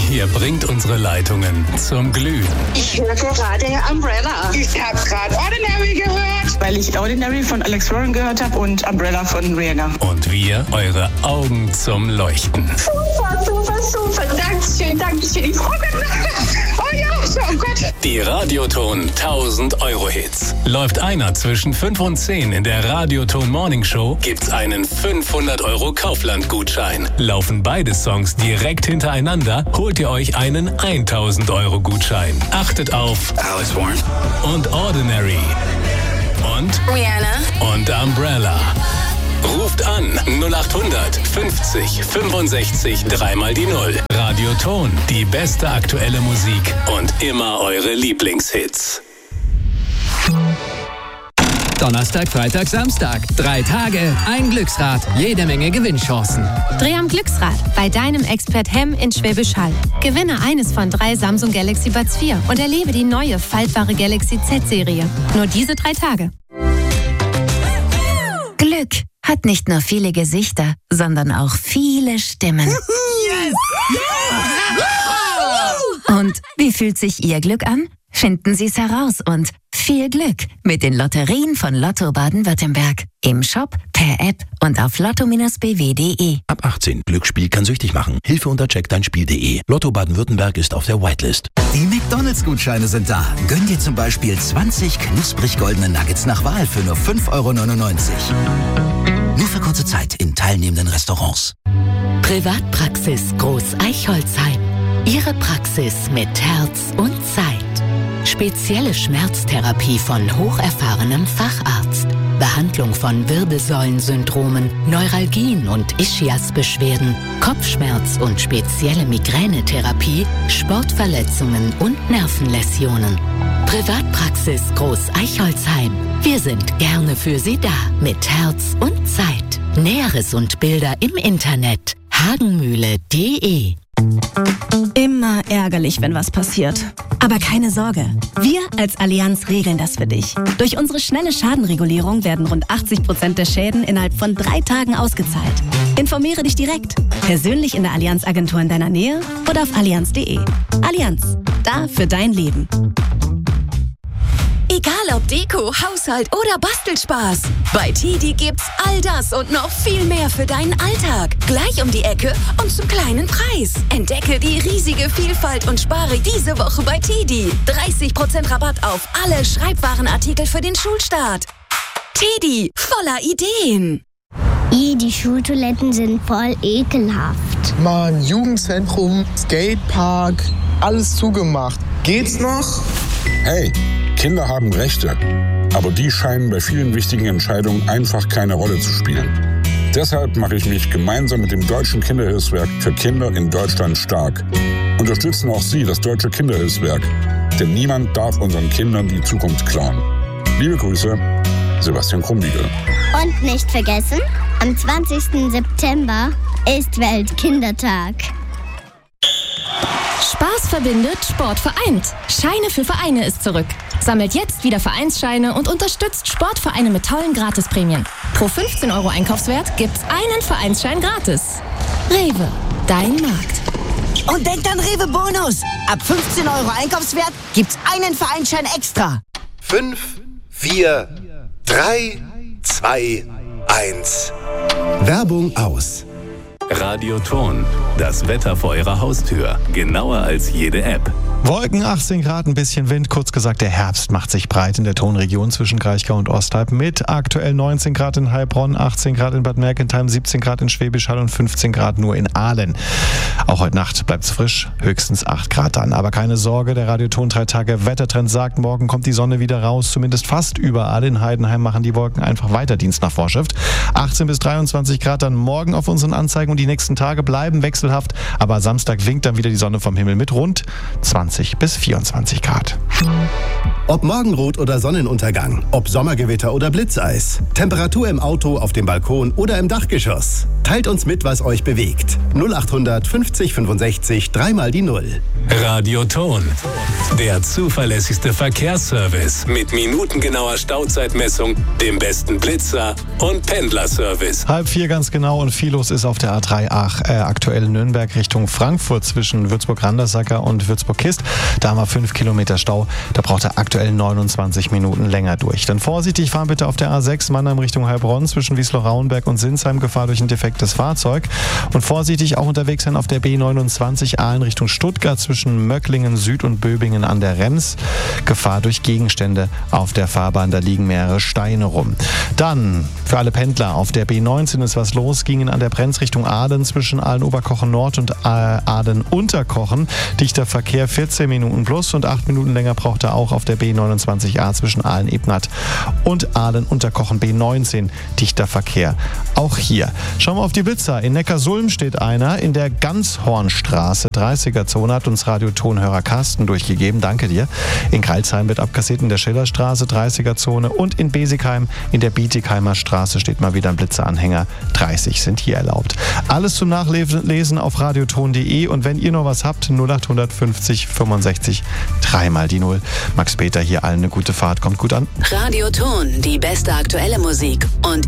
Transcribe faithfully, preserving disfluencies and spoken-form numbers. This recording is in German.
Ihr bringt unsere Leitungen zum Glühen. Ich höre gerade Umbrella. Ich habe gerade Ordinary gehört. Weil ich Ordinary von Alex Warren gehört habe und Umbrella von Rihanna. Und wir eure Augen zum Leuchten. Super, super, super. Dankeschön, Dankeschön. Ich freue mich. Oh ja, oh Gott. Die Radioton tausend Euro Hits. Läuft einer zwischen fünf und zehn in der Radioton Morning Show, gibt's einen fünfhundert Euro Kaufland-Gutschein. Laufen beide Songs direkt hintereinander, holt ihr euch einen tausend Euro Gutschein. Achtet auf Alex Warren und Ordinary und Rihanna und Umbrella. Ruft an null acht hundert fünfzig fünfundsechzig dreimal die Null. Radioton, die beste aktuelle Musik und immer eure Lieblingshits. Donnerstag, Freitag, Samstag. Drei Tage, ein Glücksrad, jede Menge Gewinnchancen. Dreh am Glücksrad bei deinem Expert Hemm in Schwäbisch Hall. Gewinne eines von drei Samsung Galaxy Buds vier und erlebe die neue faltbare Galaxy Z-Serie. Nur diese drei Tage. Glück hat nicht nur viele Gesichter, sondern auch viele Stimmen. Yes! Und wie fühlt sich Ihr Glück an? Finden Sie es heraus und viel Glück mit den Lotterien von Lotto Baden-Württemberg. Im Shop, per App und auf lotto b w punkt de. Ab achtzehn. Glücksspiel kann süchtig machen. Hilfe unter check dein spiel punkt de. Lotto Baden-Württemberg ist auf der Whitelist. Die McDonalds-Gutscheine sind da. Gönn dir zum Beispiel zwanzig knusprig goldene Nuggets nach Wahl für nur fünf Euro neunundneunzig. Nur für kurze Zeit in teilnehmenden Restaurants. Privatpraxis Groß Eichholzheim. Ihre Praxis mit Herz und Zeit. Spezielle Schmerztherapie von hocherfahrenem Facharzt. Behandlung von Wirbelsäulensyndromen, Neuralgien und Ischiasbeschwerden, Kopfschmerz und spezielle Migränetherapie, Sportverletzungen und Nervenläsionen. Privatpraxis Groß Eichholzheim. Wir sind gerne für Sie da mit Herz und Zeit. Näheres und Bilder im Internet hagenmühle punkt de. Immer ärgerlich, wenn was passiert. Aber keine Sorge, wir als Allianz regeln das für dich. Durch unsere schnelle Schadenregulierung werden rund achtzig Prozent der Schäden innerhalb von drei Tagen ausgezahlt. Informiere dich direkt, persönlich in der Allianz-Agentur in deiner Nähe oder auf allianz punkt de. Allianz, da für dein Leben. Egal ob Deko, Haushalt oder Bastelspaß. Bei Tidi gibt's all das und noch viel mehr für deinen Alltag. Gleich um die Ecke und zum kleinen Preis. Entdecke die riesige Vielfalt und spare diese Woche bei Tidi. dreißig Prozent Rabatt auf alle Schreibwarenartikel für den Schulstart. Tidi, voller Ideen. Die Schultoiletten sind voll ekelhaft. Mann, Jugendzentrum, Skatepark, alles zugemacht. Geht's noch? Hey, Kinder haben Rechte, aber die scheinen bei vielen wichtigen Entscheidungen einfach keine Rolle zu spielen. Deshalb mache ich mich gemeinsam mit dem Deutschen Kinderhilfswerk für Kinder in Deutschland stark. Unterstützen auch Sie das Deutsche Kinderhilfswerk, denn niemand darf unseren Kindern die Zukunft klauen. Liebe Grüße, Sebastian Krumbiegel. Und nicht vergessen, am zwanzigsten September ist Weltkindertag. Spaß verbindet, Sport vereint. Scheine für Vereine ist zurück. Sammelt jetzt wieder Vereinsscheine und unterstützt Sportvereine mit tollen Gratisprämien. Pro fünfzehn Euro Einkaufswert gibt's einen Vereinsschein gratis. Rewe, dein Markt. Und denkt an Rewe Bonus. Ab fünfzehn Euro Einkaufswert gibt's einen Vereinsschein extra. Fünf, vier, drei, zwei, eins. Werbung aus. Radioton, das Wetter vor eurer Haustür. Genauer als jede App. Wolken, achtzehn Grad, ein bisschen Wind. Kurz gesagt, der Herbst macht sich breit in der Tonregion zwischen Kraichgau und Osthalb mit aktuell neunzehn Grad in Heilbronn, achtzehn Grad in Bad Mergentheim, siebzehn Grad in Schwäbisch Hall und fünfzehn Grad nur in Aalen. Auch heute Nacht bleibt es frisch, höchstens acht Grad dann. Aber keine Sorge, der Radioton drei Tage Wettertrend sagt, morgen kommt die Sonne wieder raus, zumindest fast überall. In Heidenheim machen die Wolken einfach weiter Dienst nach Vorschrift. achtzehn bis dreiundzwanzig Grad dann morgen auf unseren Anzeigen und die nächsten Tage bleiben wechselhaft. Aber Samstag winkt dann wieder die Sonne vom Himmel mit rund zwanzig bis vierundzwanzig Grad. Ob Morgenrot oder Sonnenuntergang, ob Sommergewitter oder Blitzeis, Temperatur im Auto, auf dem Balkon oder im Dachgeschoss. Teilt uns mit, was euch bewegt. null acht hundert fünfzig sechzig fünfundsechzig, dreimal die Null. Radio Ton, der zuverlässigste Verkehrsservice mit minutengenauer Stauzeitmessung, dem besten Blitzer und Pendlerservice. Halb vier ganz genau und viel los ist auf der A drei Ach, äh, aktuell Nürnberg Richtung Frankfurt zwischen Würzburg-Randersacker und Würzburg-Kist. Da haben wir fünf Kilometer Stau. Da braucht er aktuell neunundzwanzig Minuten länger durch. Dann vorsichtig fahren bitte auf der A sechs Mannheim Richtung Heilbronn zwischen Wiesloch-Rauenberg und Sinsheim, Gefahr durch ein defektes Fahrzeug. Und vorsichtig auch unterwegs sein auf der B neunundzwanzig Aalen Richtung Stuttgart zwischen Möcklingen Süd und Böbingen an der Rems. Gefahr durch Gegenstände auf der Fahrbahn, da liegen mehrere Steine rum. Dann für alle Pendler auf der B neunzehn ist was los, gingen an der Brenz Richtung Aden zwischen Aalen-Oberkochen Nord und Aden-Unterkochen. Dichter Verkehr vierzehn Minuten plus und acht Minuten länger braucht er auch auf der B neunundzwanzig A zwischen Aalen-Ebnat und Aalen-Unterkochen B neunzehn. Dichter Verkehr auch hier. Schauen wir auf die Blitzer. In Neckarsulm steht einer in der Ganshornstraße. dreißiger Zone hat uns Radiotonhörer Carsten durchgegeben. Danke dir. In Kreilsheim wird abkassiert in der Schillerstraße, dreißiger Zone. Und in Besigheim in der Bietigheimer Straße steht mal wieder ein Blitzeranhänger. dreißig sind hier erlaubt. Alles zum Nachlesen auf radioton punkt de. Und wenn ihr noch was habt, null acht fünfzig fünfundsechzig, dreimal die Null. Max Peter hier allen eine gute Fahrt. Kommt gut an. Radioton, die beste aktuelle Musik. Und